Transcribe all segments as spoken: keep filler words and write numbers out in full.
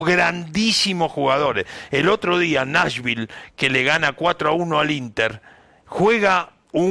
grandísimos jugadores. El otro día Nashville, que le gana cuatro a uno al Inter, juega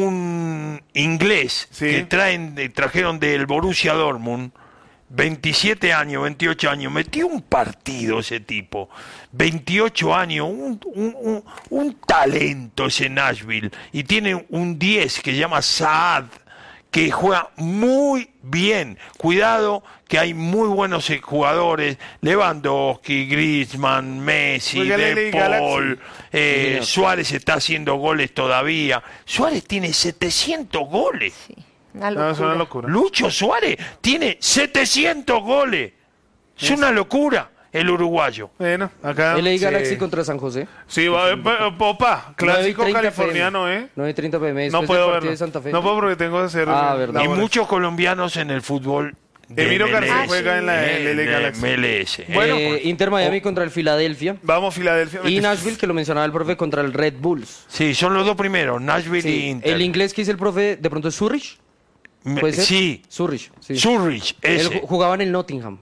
un inglés sí. que traen, trajeron del Borussia Dortmund, veintisiete años, veintiocho años, metió un partido ese tipo, veintiocho años, un, un, un, un talento ese Nashville, y tiene un diez que se llama Saad, que juega muy bien. Cuidado que hay muy buenos jugadores, Lewandowski, Griezmann, Messi, De Paul, eh, Suárez está haciendo goles todavía. Suárez tiene setecientos goles. Sí, una locura. No, es una locura. Lucho Suárez tiene setecientos goles. Es, es una locura. El uruguayo. Bueno, acá. L A sí. Galaxy contra San José. Sí, va, Popa, clásico californiano, ¿eh? nueve y treinta p m. No puedo verlo. No puedo porque tengo que hacer. Ah, verdad. Y muchos colombianos en el fútbol. Emiro García juega en la L A Galaxy. M L S. Bueno, eh, Inter Miami oh. contra el Filadelfia. Vamos, Filadelfia. Y Nashville, que lo mencionaba el profe, contra el Red Bulls. Sí, son los dos primeros, Nashville sí. y Inter. El inglés que dice el profe, de pronto es Zurich. ¿Puede ser? Sí. Zurich. Sí. Zurich, ese. Él jugaba en el Nottingham.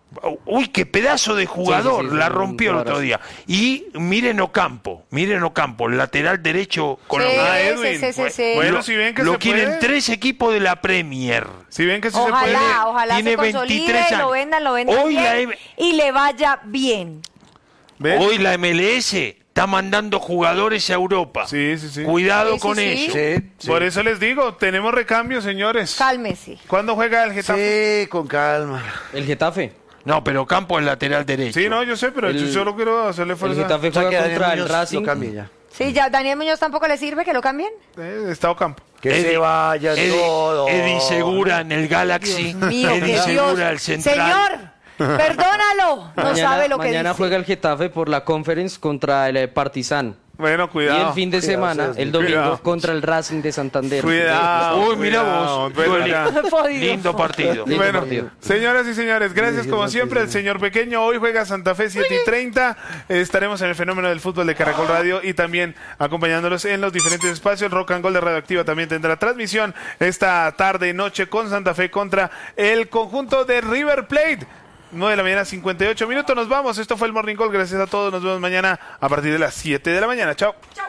Uy, qué pedazo de jugador, sí, sí, sí, la rompió el otro día. Y miren Ocampo, miren Ocampo, el lateral derecho colombiano. Ah, Edwin. Sí, sí, sí, sí. Bueno, si ven que lo se quieren puede. tres equipos de la Premier. Si ven que sí ojalá, se puede. Ojalá tiene se consolide, años. lo vendan, lo vendan Hoy bien la M... y le vaya bien. ¿Ven? Hoy la M L S está mandando jugadores a Europa. Sí, sí, sí. Cuidado sí, sí, con sí. eso. Sí, sí. Por eso les digo, tenemos recambio, señores. Cálmese. ¿Cuándo juega el Getafe? Sí, con calma. El Getafe. No, pero Campo es lateral derecho. Sí, no, yo sé, pero el, yo solo quiero hacerle fuerza. El Getafe juega o sea, contra el Racing. Lo cambie ya. Sí, ya Daniel Muñoz tampoco le sirve que lo cambien. Eh, Estado Campo. Que Eddie, se vaya Eddie, todo. Eddie Segura en el Galaxy. Dios mío, Eddie Segura el central. Señor, perdónalo. No mañana, sabe lo que mañana dice. juega el Getafe por la Conference contra el Partizan. Bueno, cuidado. Y el fin de Cuidado, semana, César. el domingo, Cuidado. contra el Racing de Santander. Cuidado. Uy, mira cuidado, vos. cuidado. Lindo partido. Lindo Bueno, partido. señoras y señores, gracias como siempre al señor Pequeño. Hoy juega Santa Fe siete y treinta. Estaremos en el fenómeno del fútbol de Caracol Radio y también acompañándolos en los diferentes espacios. Rock and Gold de Radioactiva también tendrá transmisión esta tarde y noche con Santa Fe contra el conjunto de River Plate. nueve de la mañana, cincuenta y ocho minutos. Nos vamos. Esto fue el Morning Call. Gracias a todos. Nos vemos mañana a partir de las siete de la mañana. Chao. Chao.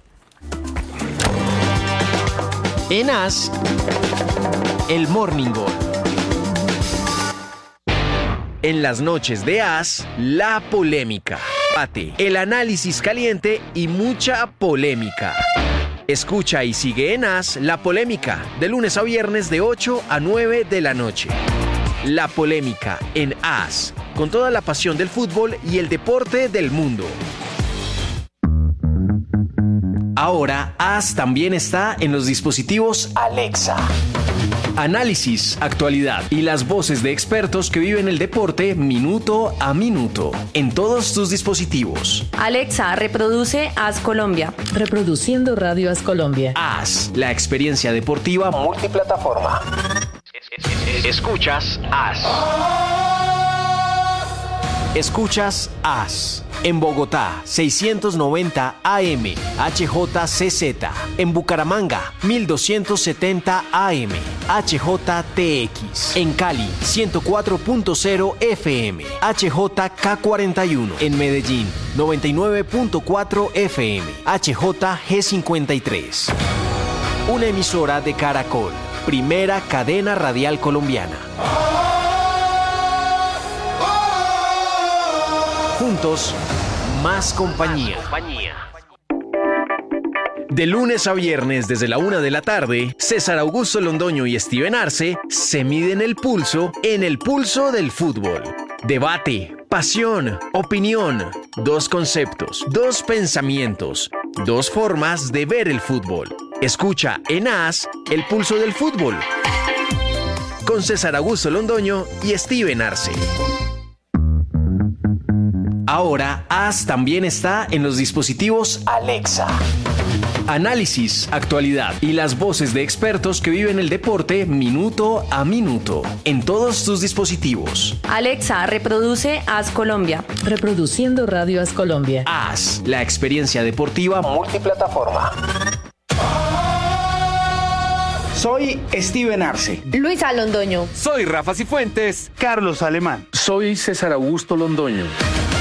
En A S, el Morning Call. En las noches de A S, la polémica. Debate, el análisis caliente y mucha polémica. Escucha y sigue en A S La Polémica, de lunes a viernes de ocho a nueve de la noche. La Polémica en A S, con toda la pasión del fútbol y el deporte del mundo. Ahora, A S también está en los dispositivos Alexa. Análisis, actualidad y las voces de expertos que viven el deporte minuto a minuto en todos tus dispositivos. Alexa, reproduce A S Colombia. Reproduciendo Radio A S Colombia. A S, la experiencia deportiva multiplataforma. Escuchas A S. Escuchas A S. En Bogotá, seiscientos noventa A M, H J C Z. En Bucaramanga, mil doscientos setenta A M, H J T X. En Cali, ciento cuatro punto cero F M, H J K cuarenta y uno. En Medellín, noventa y nueve punto cuatro F M, H J G cincuenta y tres. Una emisora de Caracol, primera cadena radial colombiana. Juntos, más compañía. De lunes a viernes desde la una de la tarde, César Augusto Londoño y Steven Arce se miden el pulso en el pulso del fútbol. Debate, pasión, opinión, dos conceptos, dos pensamientos, dos formas de ver el fútbol. Escucha en A S el pulso del fútbol con César Augusto Londoño y Steven Arce. Ahora, A S también está en los dispositivos Alexa. Análisis, actualidad y las voces de expertos que viven el deporte minuto a minuto en todos tus dispositivos. Alexa, reproduce A S Colombia. Reproduciendo Radio A S Colombia. A S, la experiencia deportiva multiplataforma. Soy Steven Arce. Luisa Londoño. Soy Rafa Cifuentes. Carlos Alemán. Soy César Augusto Londoño.